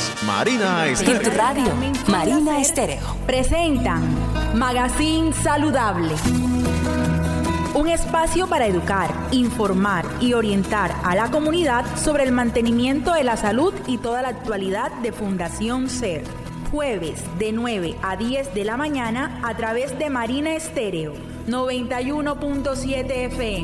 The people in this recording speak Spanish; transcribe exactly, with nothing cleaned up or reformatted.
es Marina Estéreo. En tu radio, Marina Estéreo. Presentan Magazine Saludable. Un espacio para educar, informar y orientar a la comunidad sobre el mantenimiento de la salud y toda la actualidad de Fundación SER. Jueves de nueve a diez de la mañana a través de Marina Estéreo noventa y uno punto siete F M.